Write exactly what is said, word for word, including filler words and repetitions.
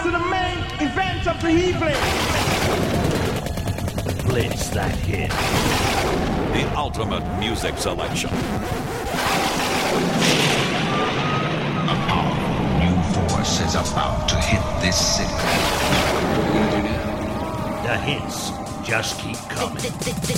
to the main event of the evening. Blitz that hit. The ultimate music selection. A powerful new force is about to hit this city. The hits just keep coming.